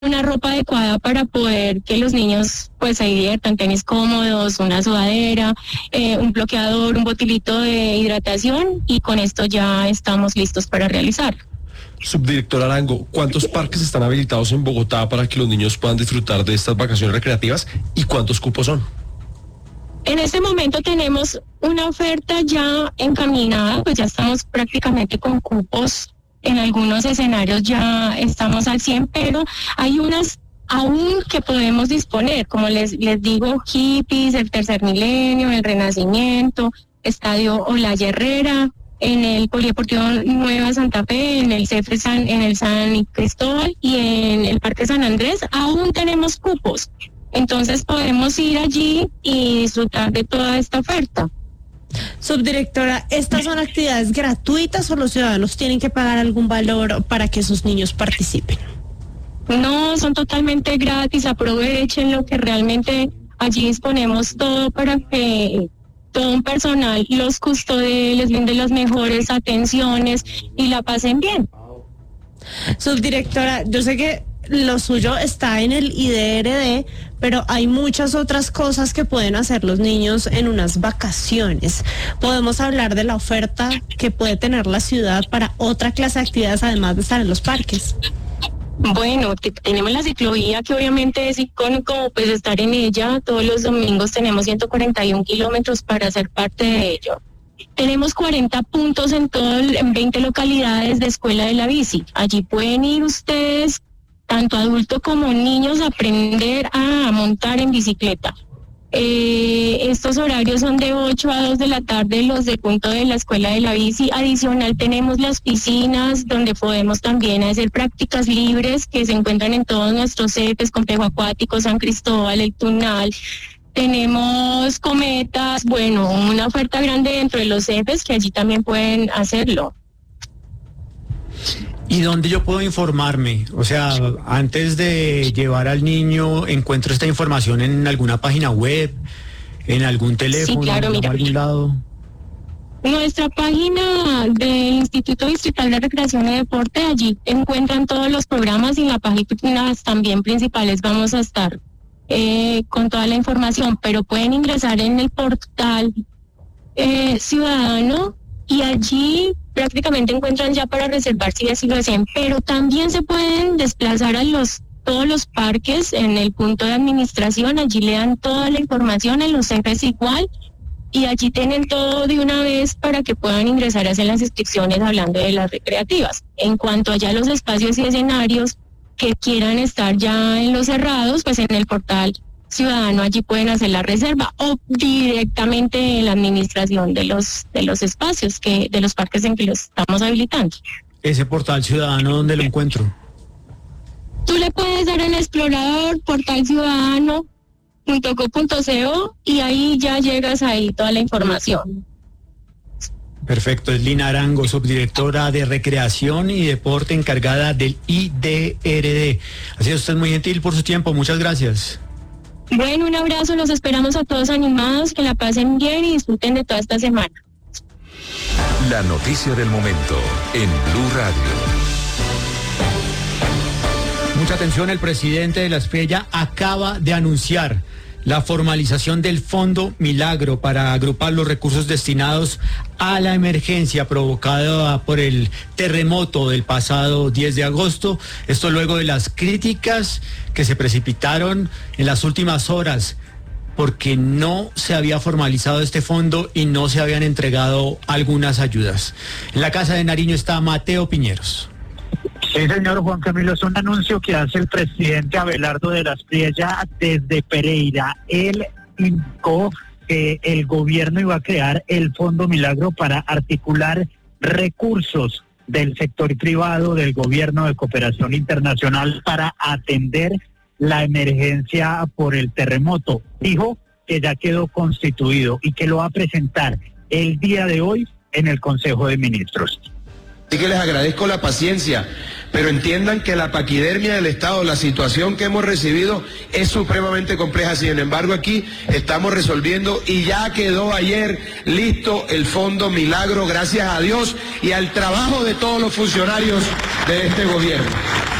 una ropa adecuada para poder que los niños pues se diviertan, tenis cómodos, una sudadera, un bloqueador, un botilito de hidratación, y con esto ya estamos listos para realizar. Subdirector Arango, ¿cuántos parques están habilitados en Bogotá para que los niños puedan disfrutar de estas vacaciones recreativas y cuántos cupos son? En este momento tenemos una oferta ya encaminada, pues ya estamos prácticamente con cupos. En algunos escenarios ya estamos al 100, pero hay unas aún que podemos disponer, como les digo, Hippies, el Tercer Milenio, el Renacimiento, Estadio Olaya Herrera, en el Polideportivo Nueva Santa Fe, en el CEFRE en el San Cristóbal y en el Parque San Andrés, aún tenemos cupos. Entonces podemos ir allí y disfrutar de toda esta oferta. Subdirectora, ¿estas son actividades gratuitas o los ciudadanos tienen que pagar algún valor para que sus niños participen? No, son totalmente gratis, aprovechen lo que realmente allí disponemos todo para que todo un personal los custodie, les brinde las mejores atenciones y la pasen bien. Subdirectora, yo sé que lo suyo está en el IDRD, pero hay muchas otras cosas que pueden hacer los niños en unas vacaciones. Podemos hablar de la oferta que puede tener la ciudad para otra clase de actividades además de estar en los parques. Bueno, tenemos la ciclovía, que obviamente es icónico, pues estar en ella. Todos los domingos tenemos 141 kilómetros para ser parte de ello. Tenemos 40 puntos en 20 localidades de Escuela de la Bici. Allí pueden ir ustedes, tanto adultos como niños, a aprender a montar en bicicleta. Estos horarios son de 8 a 2 de la tarde, los de punto de la Escuela de la Bici. Adicional tenemos las piscinas, donde podemos también hacer prácticas libres que se encuentran en todos nuestros CEPES, Complejo Acuático, San Cristóbal, El Tunal. Tenemos cometas, bueno, una oferta grande dentro de los CEPES que allí también pueden hacerlo. ¿Y dónde yo puedo informarme? O sea, antes de llevar al niño, ¿encuentro esta información en alguna página web, en algún teléfono, sí, claro, en algún lado? Nuestra página del Instituto Distrital de Recreación y Deporte, allí encuentran todos los programas, y en la página también principales vamos a estar con toda la información, pero pueden ingresar en el portal ciudadano, y allí prácticamente encuentran ya para reservar si así lo desean, pero también se pueden desplazar a todos los parques en el punto de administración. Allí le dan toda la información, en los CEPES igual, y allí tienen todo de una vez para que puedan ingresar a hacer las inscripciones, hablando de las recreativas. En cuanto allá a los espacios y escenarios que quieran estar ya en los cerrados, pues en el portal ciudadano allí pueden hacer la reserva, o directamente en la administración de los espacios, de los parques en que los estamos habilitando. ¿Ese portal ciudadano dónde lo encuentro? Tú le puedes dar en el explorador portalciudadano.co.co y ahí ya llegas ahí toda la información. Perfecto, es Lina Arango, subdirectora de Recreación y Deporte encargada del IDRD. Así es, usted es muy gentil por su tiempo, muchas gracias. Bueno, un abrazo, los esperamos a todos animados, que la pasen bien y disfruten de toda esta semana. La noticia del momento en Blue Radio. Mucha atención, el presidente de la Espriella acaba de anunciar la formalización del Fondo Milagro para agrupar los recursos destinados a la emergencia provocada por el terremoto del pasado 10 de agosto. Esto luego de las críticas que se precipitaron en las últimas horas porque no se había formalizado este fondo y no se habían entregado algunas ayudas. En la Casa de Nariño está Mateo Piñeros. Sí, señor Juan Camilo, es un anuncio que hace el presidente Abelardo de la Espriella desde Pereira. Él indicó que el gobierno iba a crear el Fondo Milagro para articular recursos del sector privado, del gobierno, de cooperación internacional, para atender la emergencia por el terremoto. Dijo que ya quedó constituido y que lo va a presentar el día de hoy en el Consejo de Ministros. Así que les agradezco la paciencia, pero entiendan que la paquidermia del Estado, la situación que hemos recibido es supremamente compleja. Sin embargo, aquí estamos resolviendo y ya quedó ayer listo el Fondo Milagro, gracias a Dios y al trabajo de todos los funcionarios de este gobierno.